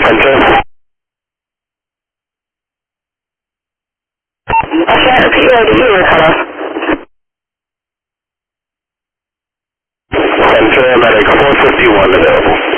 Center. I can't repeat what you were cut off. Center, medic 451 available.